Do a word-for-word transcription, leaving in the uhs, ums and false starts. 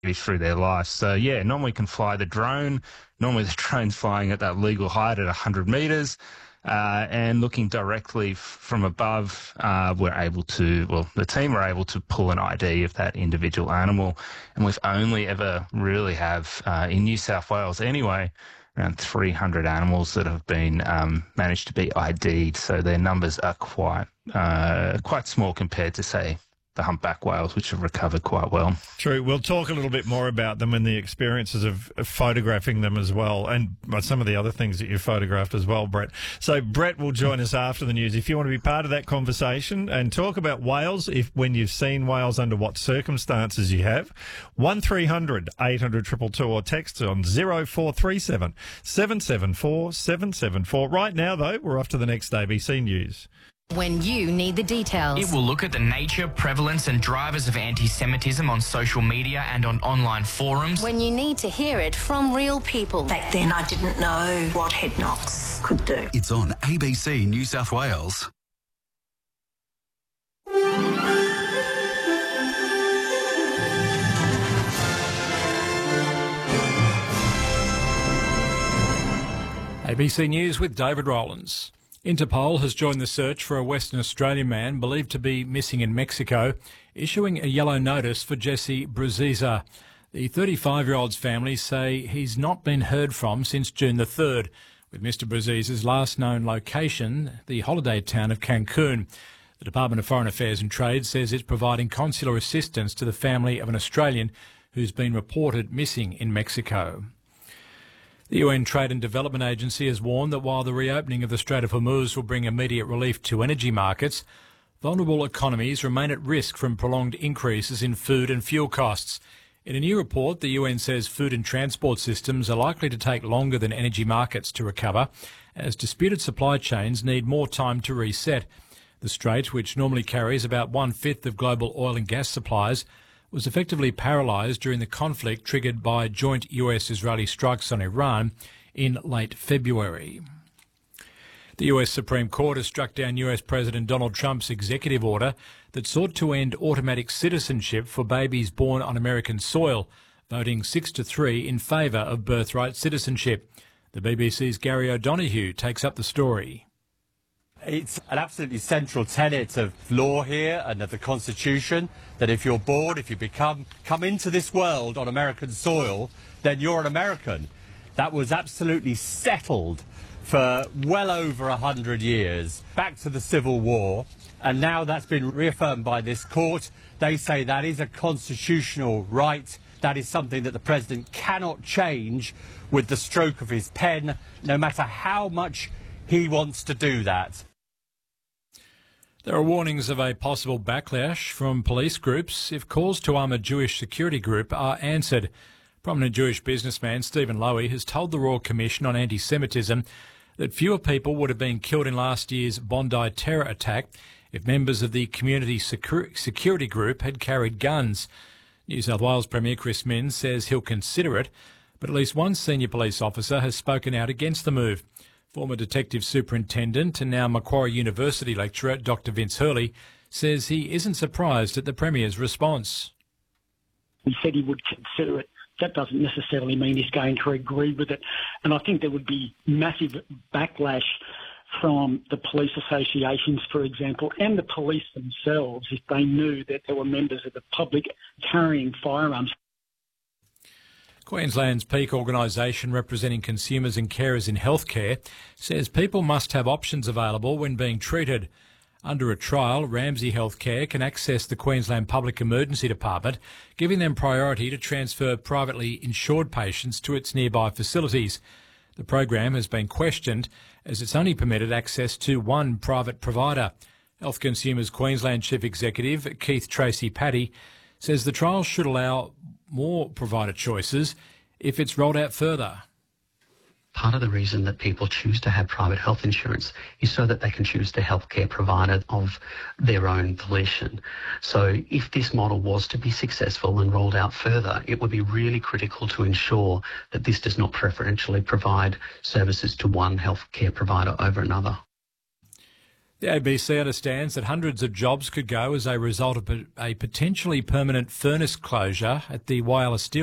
through their life. So, yeah, normally can fly the drone. Normally the drone's flying at that legal height at one hundred metres. Uh, and looking directly f- from above, uh, we're able to, well, the team were able to pull an I D of that individual animal. And we've only ever really have, uh, in New South Wales anyway, around three hundred animals that have been um, managed to be I D'd. So their numbers are quite, uh, quite small compared to, say, the humpback whales, which have recovered quite well. True. We'll talk a little bit more about them and the experiences of, of photographing them as well, and some of the other things that you photographed as well, Brett. So Brett will join us after the news. If you want to be part of that conversation and talk about whales, if when you've seen whales, under what circumstances you have, one three hundred eight hundred two two two or text on zero four three seven seven seven four seven seven four. Right now, though, we're off to the next A B C News. When you need the details. It will look at the nature, prevalence and drivers of anti-Semitism on social media and on online forums. When you need to hear it from real people. Back then I didn't know what head knocks could do. It's on A B C New South Wales. A B C News with David Rowlands. Interpol has joined the search for a Western Australian man believed to be missing in Mexico, issuing a yellow notice for Jesse Bruziza. The thirty-five-year-old's family say he's not been heard from since June the third, with Mister Bruziza's last known location, the holiday town of Cancun. The Department of Foreign Affairs and Trade says it's providing consular assistance to the family of an Australian who's been reported missing in Mexico. The U N Trade and Development Agency has warned that while the reopening of the Strait of Hormuz will bring immediate relief to energy markets, vulnerable economies remain at risk from prolonged increases in food and fuel costs. In a new report, the U N says food and transport systems are likely to take longer than energy markets to recover, as disputed supply chains need more time to reset. The Strait, which normally carries about one-fifth of global oil and gas supplies, was effectively paralysed during the conflict triggered by joint U S-Israeli strikes on Iran in late February. The U S Supreme Court has struck down U S President Donald Trump's executive order that sought to end automatic citizenship for babies born on American soil, voting six to three in favour of birthright citizenship. The B B C's Gary O'Donoghue takes up the story. It's an absolutely central tenet of law here and of the Constitution that if you're born, if you become come into this world on American soil, then you're an American. That was absolutely settled for well over a hundred years, back to the Civil War, and now that's been reaffirmed by this court. They say that is a constitutional right. That is something that the President cannot change with the stroke of his pen, no matter how much he wants to do that. There are warnings of a possible backlash from police groups if calls to arm a Jewish security group are answered. Prominent Jewish businessman Stephen Lowy has told the Royal Commission on Anti-Semitism that fewer people would have been killed in last year's Bondi terror attack if members of the community Secu- security group had carried guns. New South Wales Premier Chris Minns says he'll consider it, but at least one senior police officer has spoken out against the move. Former Detective Superintendent and now Macquarie University lecturer Doctor Vince Hurley says he isn't surprised at the Premier's response. He said he would consider it. That doesn't necessarily mean he's going to agree with it. And I think there would be massive backlash from the police associations, for example, and the police themselves if they knew that there were members of the public carrying firearms. Queensland's peak organisation representing consumers and carers in healthcare says people must have options available when being treated. Under a trial, Ramsay Healthcare can access the Queensland Public Emergency Department, giving them priority to transfer privately insured patients to its nearby facilities. The program has been questioned as it's only permitted access to one private provider. Health Consumers Queensland Chief Executive Keith Tracy-Patty says the trial should allow more provider choices if it's rolled out further. Part of the reason that people choose to have private health insurance is so that they can choose the healthcare provider of their own volition. So if this model was to be successful and rolled out further, it would be really critical to ensure that this does not preferentially provide services to one healthcare provider over another. The A B C understands that hundreds of jobs could go as a result of a potentially permanent furnace closure at the Whyalla Steel